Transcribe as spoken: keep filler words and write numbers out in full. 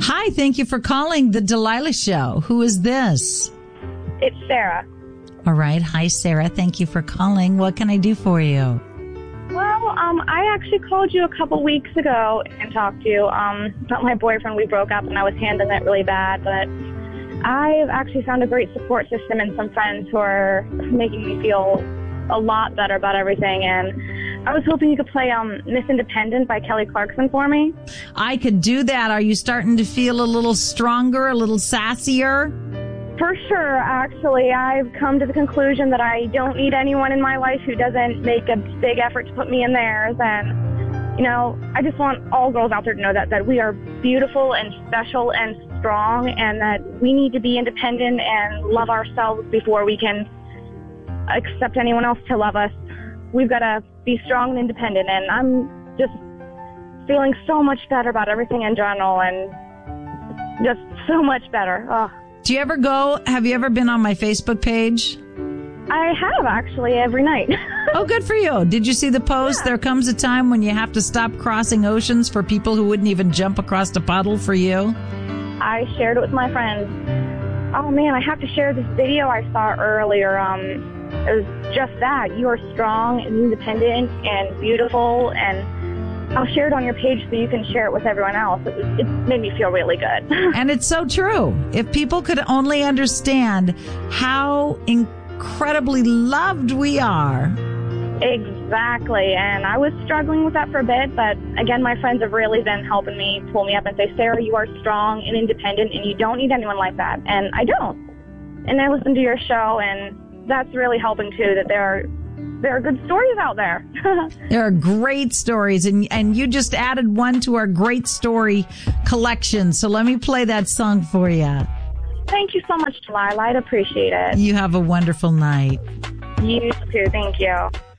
Hi, thank you for calling the Delilah Show. Who is this? It's Sarah. All right. Hi, Sarah. Thank you for calling. What can I do for you? Well, um, I actually called you a couple weeks ago and talked to you um, about my boyfriend. We broke up and I was handling it really bad, but I've actually found a great support system and some friends who are making me feel a lot better about everything. And I was hoping you could play um, Miss Independent by Kelly Clarkson for me. I could do that. Are you starting to feel a little stronger, a little sassier? For sure, actually. I've come to the conclusion that I don't need anyone in my life who doesn't make a big effort to put me in theirs. And, you know, I just want all girls out there to know that, that we are beautiful and special and strong, and that we need to be independent and love ourselves before we can accept anyone else to love us. We've got to be strong and independent, and I'm just feeling so much better about everything in general, and just so much better. Oh. Do you ever go, have you ever been on my Facebook page? I have, actually, every night. Oh, good for you. Did you see the post? Yeah. There comes a time when you have to stop crossing oceans for people who wouldn't even jump across a puddle for you. I shared it with my friends. Oh, man, I have to share this video I saw earlier. Um, it was just that. You are strong and independent and beautiful, and I'll share it on your page so you can share it with everyone else. It, was, it made me feel really good. And it's so true. If people could only understand how incredibly loved we are. Exactly. And I was struggling with that for a bit, but again, my friends have really been helping me pull me up and say, Sarah, you are strong and independent, and you don't need anyone like that. And I don't. And I listen to your show, and that's really helping too, that there are There are good stories out there. There are great stories, and and you just added one to our great story collection. So let me play that song for you. Thank you so much, Delilah. I'd appreciate it. You have a wonderful night. You too. Thank you.